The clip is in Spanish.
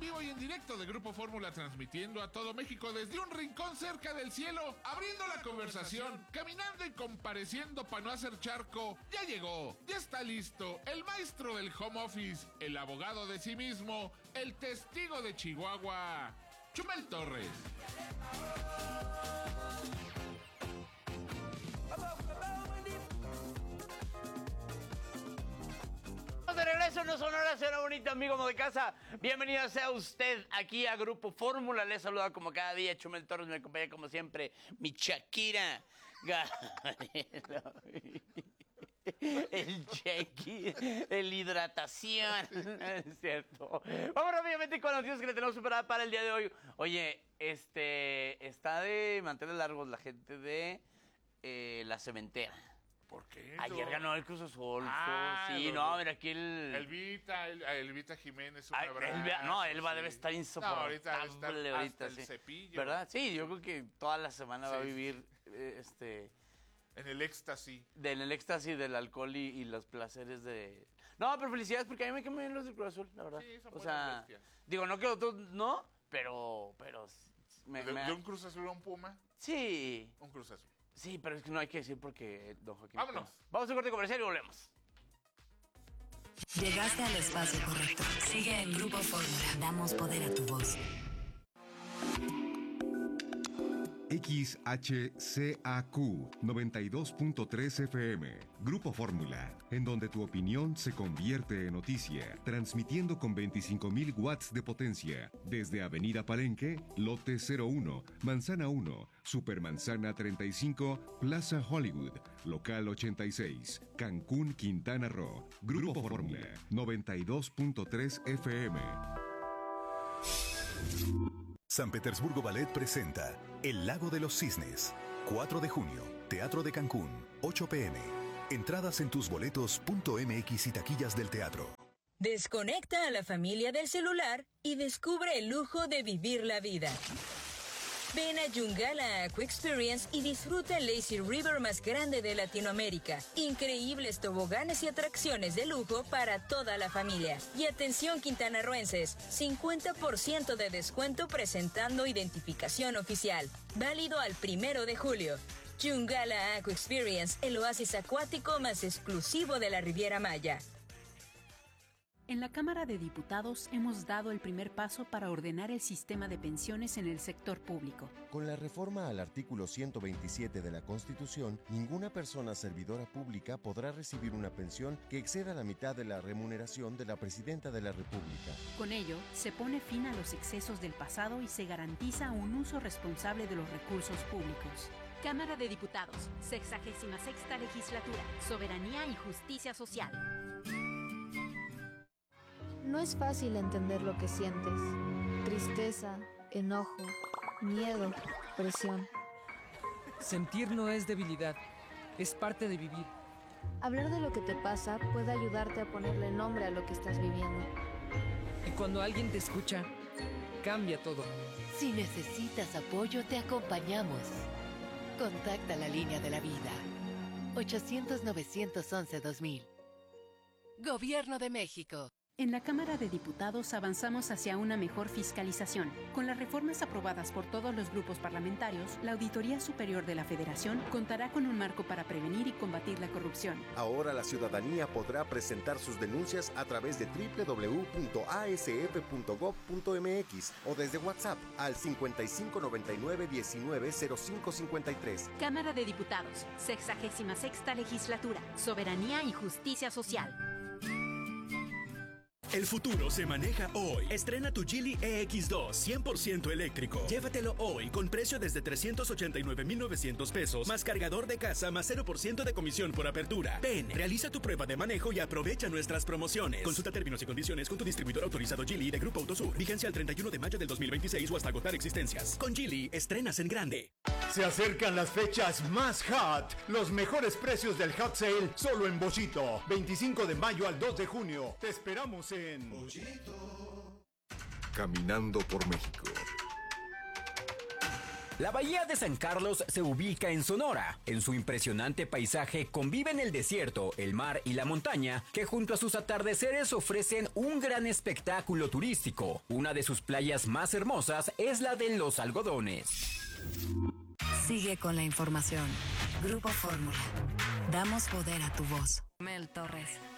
vivo y en directo de Grupo Fórmula, transmitiendo a todo México desde un rincón cerca del cielo, abriendo la conversación, caminando y compareciendo para no hacer charco. Ya llegó, ya está listo, el maestro del home office, el abogado de sí mismo, el testigo de Chihuahua, Chumel Torres. De regreso, no sonora, será bonito amigo de casa. Bienvenido sea usted aquí a Grupo Fórmula. Les saluda como cada día Chumel Torres, me acompaña como siempre mi Shakira. El chequi, el hidratación. Es cierto. Vamos rápidamente con las noticias que le tenemos superadas para el día de hoy. Oye, está de mantener largos la gente de la cementera. ¿Por qué? Ayer ganó el Cruz Azul. Sí, no, mira aquí el Elvita Jiménez, un abrazo. Elba debe estar insoportable. Ahorita está hasta el sí. cepillo. ¿Verdad? Sí, yo creo que toda la semana va a vivir en el éxtasis. En el éxtasis del alcohol y los placeres de... No, pero felicidades, porque a mí me quedan bien los del Cruz Azul, la verdad. Sí, son buenas bestias. Digo, no que otros no, pero... ¿De un Cruz Azul a un Puma? Sí. Un Cruz Azul. Sí, pero es que no hay que decir porque don Joaquín... Vámonos. Vamos a un corte comercial y volvemos. Llegaste al espacio correcto. Sigue en Grupo Fórmula. Damos poder a tu voz. XHCAQ 92.3 FM, Grupo Fórmula, en donde tu opinión se convierte en noticia, transmitiendo con 25.000 watts de potencia, desde Avenida Palenque, Lote 01, Manzana 1, Supermanzana 35, Plaza Hollywood, Local 86, Cancún, Quintana Roo, Grupo Fórmula, 92.3 FM. San Petersburgo Ballet presenta El Lago de los Cisnes. 4 de junio, Teatro de Cancún, 8 p.m. Entradas en tusboletos.mx y taquillas del teatro. Desconecta a la familia del celular y descubre el lujo de vivir la vida. Ven a Yungala Aqua Experience y disfruta el Lazy River más grande de Latinoamérica. Increíbles toboganes y atracciones de lujo para toda la familia. Y atención quintanarroenses, 50% de descuento presentando identificación oficial. Válido al 1 de julio. Yungala Aqua Experience, el oasis acuático más exclusivo de la Riviera Maya. En la Cámara de Diputados hemos dado el primer paso para ordenar el sistema de pensiones en el sector público. Con la reforma al artículo 127 de la Constitución, ninguna persona servidora pública podrá recibir una pensión que exceda la mitad de la remuneración de la Presidenta de la República. Con ello, se pone fin a los excesos del pasado y se garantiza un uso responsable de los recursos públicos. Cámara de Diputados, 66ª Legislatura, Soberanía y Justicia Social. No es fácil entender lo que sientes. Tristeza, enojo, miedo, presión. Sentir no es debilidad, es parte de vivir. Hablar de lo que te pasa puede ayudarte a ponerle nombre a lo que estás viviendo. Y cuando alguien te escucha, cambia todo. Si necesitas apoyo, te acompañamos. Contacta la línea de la vida. 800-911-2000. Gobierno de México. En la Cámara de Diputados avanzamos hacia una mejor fiscalización. Con las reformas aprobadas por todos los grupos parlamentarios, la Auditoría Superior de la Federación contará con un marco para prevenir y combatir la corrupción. Ahora la ciudadanía podrá presentar sus denuncias a través de www.asf.gov.mx o desde WhatsApp al 5599-190553. Cámara de Diputados, 66ª Legislatura, Soberanía y Justicia Social. El futuro se maneja hoy. Estrena tu Geely EX2 100% eléctrico. Llévatelo hoy con precio desde 389,900 pesos, más cargador de casa, más 0% de comisión por apertura. Ven, realiza tu prueba de manejo y aprovecha nuestras promociones. Consulta términos y condiciones con tu distribuidor autorizado Geely de Grupo Autosur. Vigencia al 31 de mayo del 2026 o hasta agotar existencias. Con Geely, estrenas en grande. Se acercan las fechas más hot. Los mejores precios del Hot Sale solo en Bollito. 25 de mayo al 2 de junio. Te esperamos en Bollito. Caminando por México. La bahía de San Carlos se ubica en Sonora. En su impresionante paisaje conviven el desierto, el mar y la montaña, que junto a sus atardeceres ofrecen un gran espectáculo turístico. Una de sus playas más hermosas es la de Los Algodones. Sigue con la información. Grupo Fórmula. Damos poder a tu voz. Mel Torres.